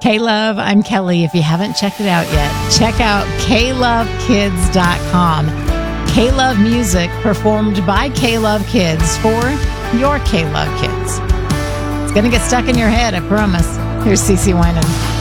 K-Love, I'm Kelly. If you haven't checked it out yet, check out klovekids.com. K-Love music performed by K-Love Kids for your K-Love kids. It's going to get stuck in your head, I promise. Here's CeCe Winans.